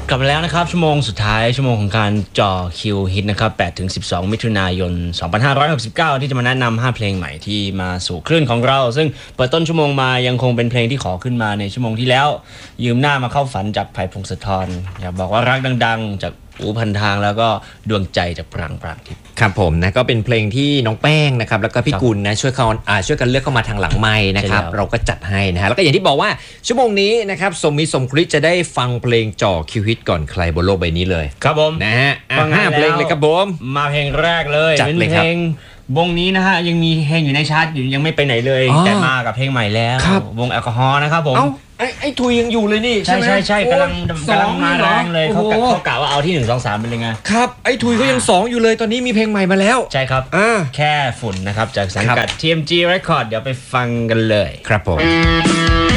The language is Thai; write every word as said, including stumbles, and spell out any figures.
กลับมาแล้วนะครับชั่วโมงสุดท้ายชั่วโมงของการจ่อคิวฮิตนะครับแปดถึงสิบสองมิถุนายนสองพันห้าร้อยหกสิบเก้าที่จะมาแนะนำห้าเพลงใหม่ที่มาสู่คลื่นของเราซึ่งเปิดต้นชั่วโมงมายังคงเป็นเพลงที่ขอขึ้นมาในชั่วโมงที่แล้วยืมหน้ามาเข้าฝันจากไผ่พงศธรอยากบอกว่ารักดังๆจากอูพันทางแล้วก็ดวงใจจากปรางปรางทิพย์ครับผมนะก็เป็นเพลงที่น้องแป้งนะครับแล้วก็พี่กุลนะช่วยเขาอ่าช่วยกันเลือกเข้ามาทางหลังไมค์นะครับเราก็จัดให้นะฮะแล้วก็อย่างที่บอกว่าชั่วโมงนี้นะครับสมมีสมคริสจะได้ฟังเพลงจ่อคิวฮิตก่อนใครบนโลกใบนี้เลยครับผมนะฮะห้าเพลงเลยครับผมมาเพลงแรกเลยเป็นเพลงวงนี้นะฮะยังมีเพลงอยู่ในชาร์ตอยู่ยังไม่ไปไหนเลยแต่มากับเพลงใหม่แล้ววงแอลกอฮอล์นะครับผมไอ้ไอ้ทุยยังอยู่เลยนี่ใช่ใช่ใช่กำลังกำลังมาแรงเลยเขาเขากะว่าเอาที่หนึ่งสองสามเป็นยังไงครับไอ้ทุยเขายังสองอยู่เลยตอนนี้มีเพลงใหม่มาแล้วใช่ครับแค่ฝุ่นนะครับจากสังกัด ที เอ็ม จี Record เดี๋ยวไปฟังกันเลยครับผม